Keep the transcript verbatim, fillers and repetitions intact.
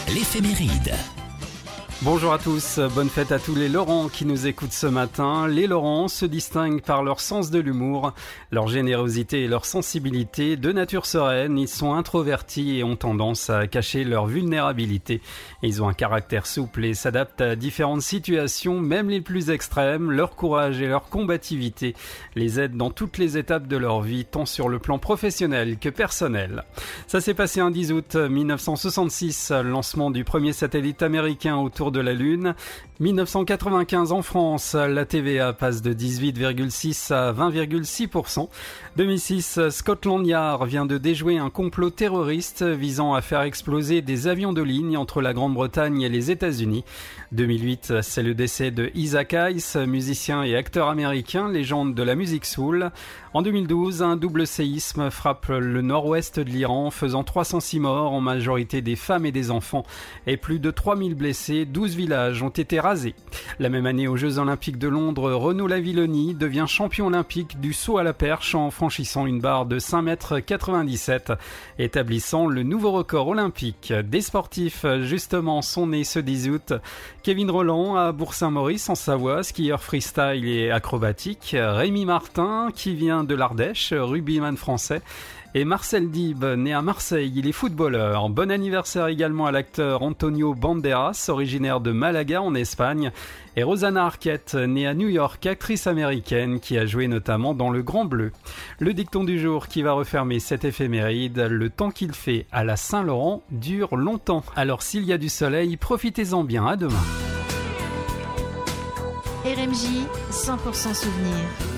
l'éphéméride. Bonjour à tous, bonne fête à tous les Laurent qui nous écoutent ce matin. Les Laurent se distinguent par leur sens de l'humour, leur générosité et leur sensibilité. De nature sereine, ils sont introvertis et ont tendance à cacher leur vulnérabilité. Ils ont un caractère souple et s'adaptent à différentes situations, même les plus extrêmes. Leur courage et leur combativité les aident dans toutes les étapes de leur vie, tant sur le plan professionnel que personnel. Ça s'est passé un dix août mille neuf cent soixante-six, lancement du premier satellite américain autour de la Lune. mille neuf cent quatre-vingt-quinze en France, la T V A passe de dix-huit virgule six à vingt virgule six pour cent. deux mille six, Scotland Yard vient de déjouer un complot terroriste visant à faire exploser des avions de ligne entre la Grande-Bretagne et les États-Unis. deux mille huit, c'est le décès de Isaac Hayes, musicien et acteur américain, légende de la musique soul. En deux mille douze, un double séisme frappe le nord-ouest de l'Iran, faisant trois cent six morts, en majorité des femmes et des enfants, et plus de trois mille blessés. douze villages ont été rasés. La même année, aux Jeux Olympiques de Londres, Renaud Lavilloni devient champion olympique du saut à la perche en franchissant une barre de cinq mètres quatre-vingt-dix-sept, établissant le nouveau record olympique. Des sportifs, justement, sont nés ce dix août. Kevin Rolland à Bourg-Saint-Maurice en Savoie, skieur freestyle et acrobatique. Rémi Martin, qui vient de l'Ardèche, rugbyman français. Et Marcel Dib, né à Marseille, il est footballeur. Bon anniversaire également à l'acteur Antonio Banderas, originaire de Malaga en Espagne. Et Rosanna Arquette, née à New York, actrice américaine qui a joué notamment dans Le Grand Bleu. Le dicton du jour qui va refermer cette éphéméride: le temps qu'il fait à la Saint-Laurent dure longtemps. Alors s'il y a du soleil, profitez-en bien. À demain. R M J cent pour cent souvenir.